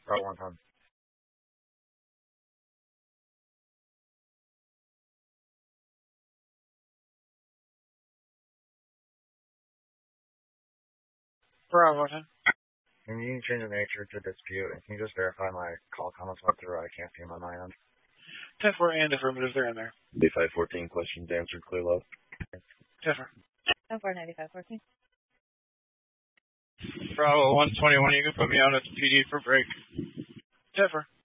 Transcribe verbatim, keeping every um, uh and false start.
Bravo one time. Bravo one time. Can you change the nature to dispute? And can you just verify my call comments went through? I can't see them on my end. ten four and affirmative, they're in there. B five fourteen, questions answered, clear low. ten four. ten four ninety-five fourteen. Bravo one twenty-one, you can put me out at the P D for break. ten four.